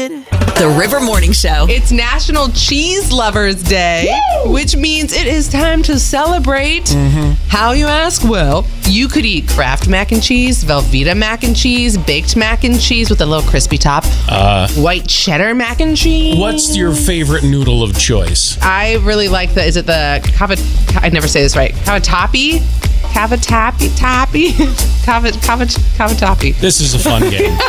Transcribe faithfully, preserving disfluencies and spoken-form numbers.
it. The River Morning Show. It's National Cheese Lovers Day, Woo! Which means it is time to celebrate. Mm-hmm. How, you ask? Well, you could eat Kraft mac and cheese, Velveeta mac and cheese, baked mac and cheese with a little crispy top, uh, white cheddar mac and cheese. What's your favorite noodle of choice? I really like the, is it the, cava, I never say this right, cavatappi? Cavatappi? Tappy? Cavat, cavat, cavatappi. This is a fun game.